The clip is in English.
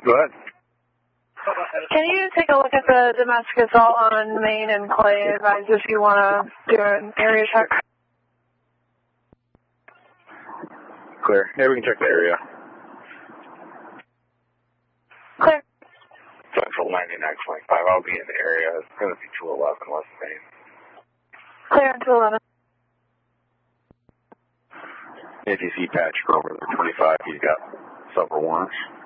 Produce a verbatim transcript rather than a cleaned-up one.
Go ahead. Can you take a look at the domestic assault on Main and Clay? Advise if you want to do an area check. Clear. Yeah, we can check the area. Clear. Central ninety-nine twenty-five. I'll be in the area. It's going to be two eleven West Main. Clear two eleven. A T C patch over there, twenty-five. He's got several warrants.